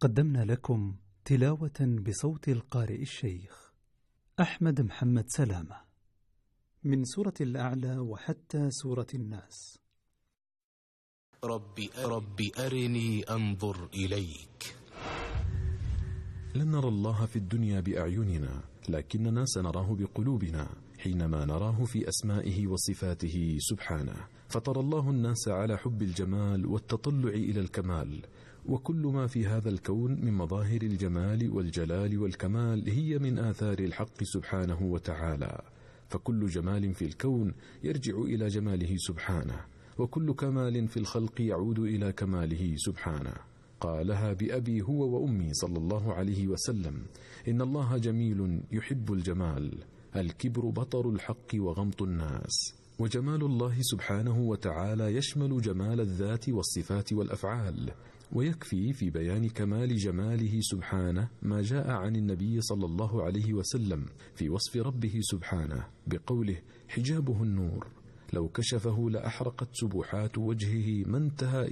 قدمنا لكم تلاوة بصوت القارئ الشيخ أحمد محمد سلامة من سورة الأعلى وحتى سورة الناس. رب أرني أنظر إليك. لن نرى الله في الدنيا بأعيننا، لكننا سنراه بقلوبنا حينما نراه في أسمائه وصفاته سبحانه. فطر الله الناس على حب الجمال والتطلع إلى الكمال، وكل ما في هذا الكون من مظاهر الجمال والجلال والكمال هي من آثار الحق سبحانه وتعالى. فكل جمال في الكون يرجع إلى جماله سبحانه، وكل كمال في الخلق يعود إلى كماله سبحانه. قالها بأبي هو وأمي صلى الله عليه وسلم: إن الله جميل يحب الجمال، الكبر بطر الحق وغمط الناس. وجمال الله سبحانه وتعالى يشمل جمال الذات والصفات والأفعال، ويكفي في بيان كمال جماله سبحانه ما جاء عن النبي صلى الله عليه وسلم في وصف ربه سبحانه بقوله: حجابه النور، لو كشفه لأحرقت سبحات وجهه ما انتهى